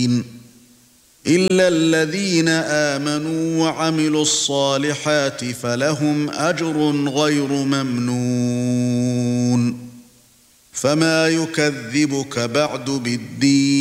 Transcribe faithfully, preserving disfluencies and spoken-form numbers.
إِلَّا الَّذِينَ آمَنُوا وَعَمِلُوا الصَّالِحَاتِ فَلَهُمْ أَجْرٌ غَيْرُ مَمْنُونٍ فَمَا يُكَذِّبُكَ بَعْدُ بِالدِّينِ